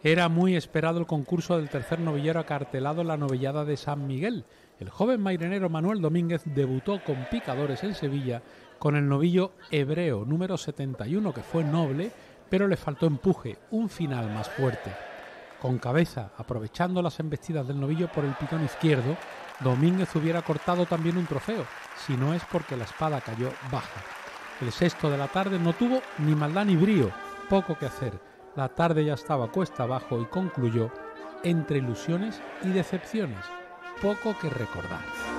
Era muy esperado el concurso del tercer novillero acartelado en la novillada de San Miguel. El joven marinero Manuel Domínguez debutó con picadores en Sevilla con el novillo Hebreo número 71, que fue noble, pero le faltó empuje, un final más fuerte. Con cabeza, aprovechando las embestidas del novillo por el pitón izquierdo, Domínguez hubiera cortado también un trofeo, si no es porque la espada cayó baja. El sexto de la tarde no tuvo ni maldad ni brío, poco que hacer. La tarde ya estaba cuesta abajo y concluyó entre ilusiones y decepciones, poco que recordar.